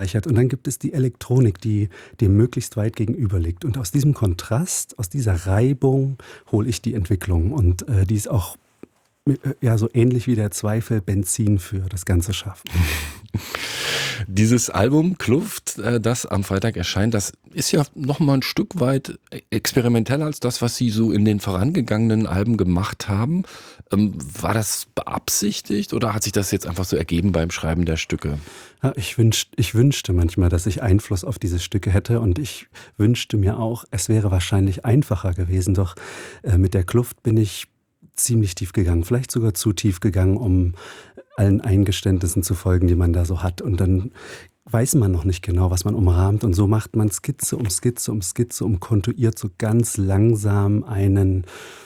Und dann gibt es die Elektronik, die dem möglichst weit gegenüber liegt. Und aus diesem Kontrast, aus dieser Reibung hole ich die Entwicklung. Und die ist auch ja so ähnlich wie der Zweifel Benzin für das ganze Schaffen. Dieses Album Kluft, das am Freitag erscheint, das ist ja noch mal ein Stück weit experimenteller als das, was Sie so in den vorangegangenen Alben gemacht haben. War das beabsichtigt oder hat sich das jetzt einfach so ergeben beim Schreiben der Stücke? Ja, ich wünschte manchmal, dass ich Einfluss auf diese Stücke hätte, und ich wünschte mir auch, es wäre wahrscheinlich einfacher gewesen. Doch mit der Kluft bin ich ziemlich tief gegangen, vielleicht sogar zu tief gegangen, um allen Eingeständnissen zu folgen, die man da so hat. Und dann weiß man noch nicht genau, was man umrahmt. Und so macht man Skizze um Skizze um Skizze und kontuiert so ganz langsam einen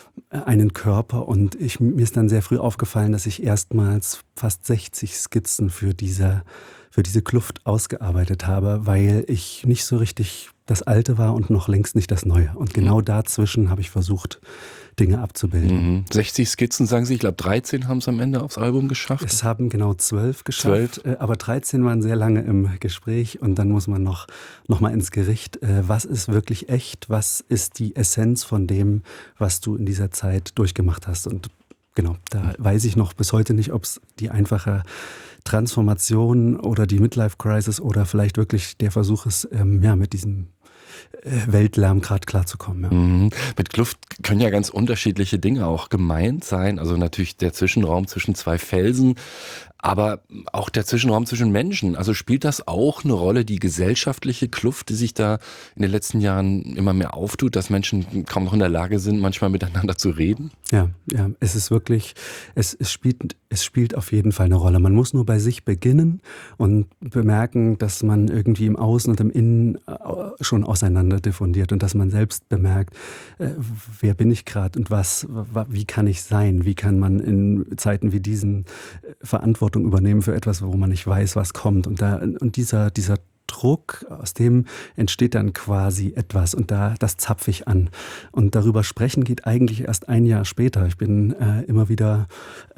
Körper. Und mir ist dann sehr früh aufgefallen, dass ich erstmals fast 60 Skizzen für diese Kluft ausgearbeitet habe, weil ich nicht so richtig das Alte war und noch längst nicht das Neue. Und genau dazwischen habe ich versucht, Dinge abzubilden. 60 Skizzen, sagen Sie, ich glaube 13 haben es am Ende aufs Album geschafft. Es haben genau 12 geschafft, aber 13 waren sehr lange im Gespräch, und dann muss man noch mal ins Gericht. Was ist wirklich echt? Was ist die Essenz von dem, was du in dieser Zeit durchgemacht hast? Und genau, da weiß ich noch bis heute nicht, ob es die einfache Transformation oder die Midlife-Crisis oder vielleicht wirklich der Versuch ist, mit diesem Weltlärm gerade klarzukommen. Ja. Mit Kluft können ja ganz unterschiedliche Dinge auch gemeint sein. Also natürlich der Zwischenraum zwischen zwei Felsen, aber auch der Zwischenraum zwischen Menschen. Also spielt das auch eine Rolle, die gesellschaftliche Kluft, die sich da in den letzten Jahren immer mehr auftut, dass Menschen kaum noch in der Lage sind, manchmal miteinander zu reden? Ja, es ist wirklich, es spielt auf jeden Fall eine Rolle. Man muss nur bei sich beginnen und bemerken, dass man irgendwie im Außen und im Innen schon auseinander diffundiert, und dass man selbst bemerkt, wer bin ich gerade und wie kann ich sein? Wie kann man in Zeiten wie diesen Verantwortung übernehmen für etwas, wo man nicht weiß, was kommt? Und dieser Druck, aus dem entsteht dann quasi etwas, und das zapfe ich an. Und darüber sprechen geht eigentlich erst ein Jahr später. Ich bin immer wieder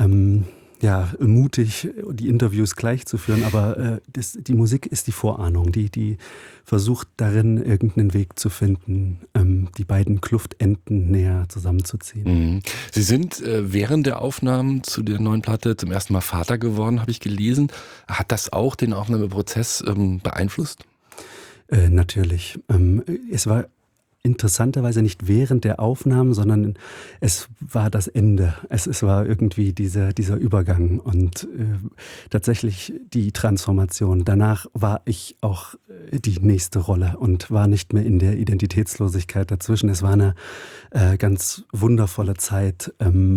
mutig, die Interviews gleich zu führen, aber die Musik ist die Vorahnung, die versucht darin irgendeinen Weg zu finden, die beiden Kluftenden näher zusammenzuziehen. Sie sind während der Aufnahmen zu der neuen Platte zum ersten Mal Vater geworden, habe ich gelesen. Hat das auch den Aufnahmeprozess beeinflusst? Natürlich. Es war interessanterweise nicht während der Aufnahmen, sondern es war das Ende. Es war irgendwie dieser Übergang und tatsächlich die Transformation. Danach war ich auch die nächste Rolle und war nicht mehr in der Identitätslosigkeit dazwischen. Es war eine ganz wundervolle Zeit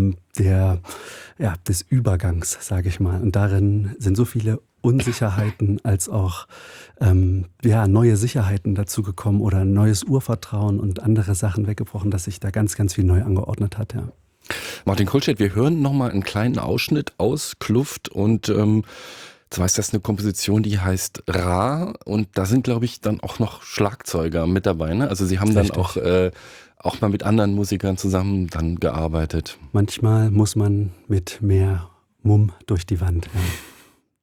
des Übergangs, sage ich mal. Und darin sind so viele Unsicherheiten als auch neue Sicherheiten dazugekommen oder ein neues Urvertrauen und andere Sachen weggebrochen, dass sich da ganz, ganz viel neu angeordnet hat. Ja. Martin Kulstedt, wir hören nochmal einen kleinen Ausschnitt aus Kluft, und zwar ist das eine Komposition, die heißt Ra, und da sind, glaube ich, dann auch noch Schlagzeuger mit dabei, ne? Also Sie haben dann auch mal mit anderen Musikern zusammen dann gearbeitet. Manchmal muss man mit mehr Mumm durch die Wand. Ja.